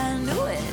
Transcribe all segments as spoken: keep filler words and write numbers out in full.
I knew it.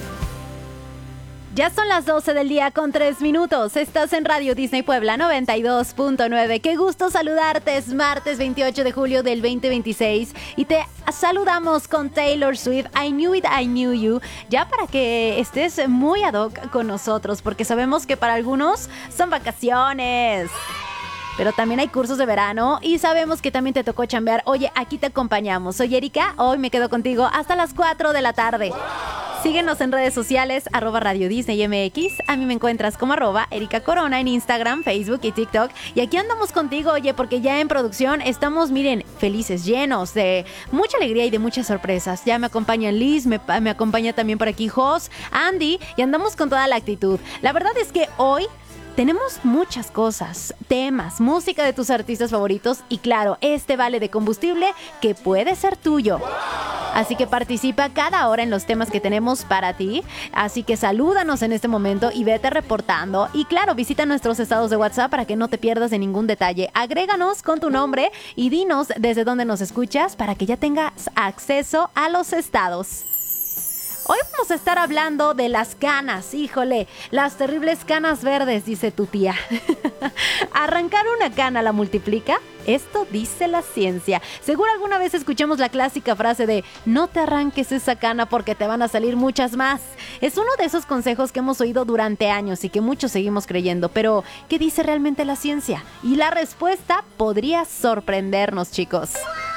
Ya son las doce del día con tres minutos. Estás en Radio Disney Puebla noventa y dos punto nueve. Qué gusto saludarte. Es martes veintiocho de julio del veinte veintiséis y te saludamos con Taylor Swift. I Knew It, I Knew You. Ya para que estés muy ad hoc con nosotros, porque sabemos que para algunos son vacaciones, pero también hay cursos de verano y sabemos que también te tocó chambear. Oye, aquí te acompañamos. Soy Erika, hoy me quedo contigo hasta las cuatro de la tarde. Síguenos en redes sociales, arroba Radio Disney M X. A mí me encuentras como arroba Erika Corona en Instagram, Facebook y TikTok. Y aquí andamos contigo, oye, porque ya en producción estamos, miren, felices, llenos de mucha alegría y de muchas sorpresas. Ya me acompaña Liz, me, me acompaña también por aquí Jos, Andy, y andamos con toda la actitud. La verdad es que hoy tenemos muchas cosas, temas, música de tus artistas favoritos y claro, este vale de combustible que puede ser tuyo. Así que participa cada hora en los temas que tenemos para ti. Así que salúdanos en este momento y vete reportando. Y claro, visita nuestros estados de WhatsApp para que no te pierdas de ningún detalle. Agréganos con tu nombre y dinos desde dónde nos escuchas para que ya tengas acceso a los estados. Hoy vamos a estar hablando de las canas, híjole, las terribles canas verdes, dice tu tía. ¿Arrancar una cana la multiplica? Esto dice la ciencia. Seguro alguna vez escuchamos la clásica frase de no te arranques esa cana porque te van a salir muchas más. Es uno de esos consejos que hemos oído durante años y que muchos seguimos creyendo. Pero, ¿qué dice realmente la ciencia? Y la respuesta podría sorprendernos, chicos.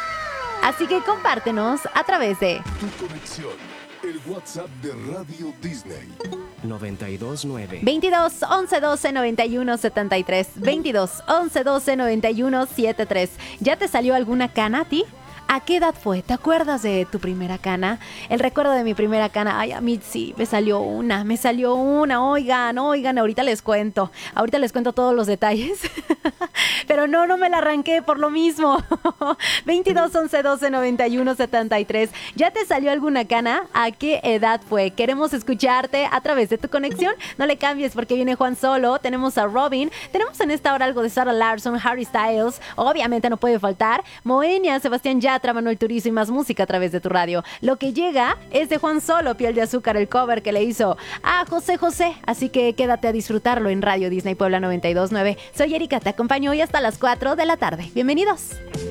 Así que compártenos a través de Tu conexión. El WhatsApp de Radio Disney. noventa y dos nueve. veintidós once doce noventa y uno setenta y tres. veintidós once doce noventa y uno setenta y tres. ¿Ya te salió alguna cana a ti? ¿A qué edad fue? ¿Te acuerdas de tu primera cana? El recuerdo de mi primera cana, ay, a mí sí, me salió una, me salió una, oigan, oigan, ahorita les cuento, ahorita les cuento todos los detalles, pero no, no me la arranqué por lo mismo. veintidós once doce noventa y uno setenta y tres. ¿Ya te salió alguna cana? ¿A qué edad fue? Queremos escucharte a través de tu conexión. No le cambies porque viene Juan Solo, tenemos a Robin, tenemos en esta hora algo de Sarah Larson, Harry Styles, obviamente no puede faltar, Moenia, Sebastián Yatra, Manuel Turizo y más música a través de tu radio. Lo que llega es de Juan Solo, Piel de Azúcar, el cover que le hizo a José José. Así que quédate a disfrutarlo en Radio Disney Puebla noventa y dos punto nueve. Soy Erika, te acompaño hoy hasta las cuatro de la tarde. Bienvenidos.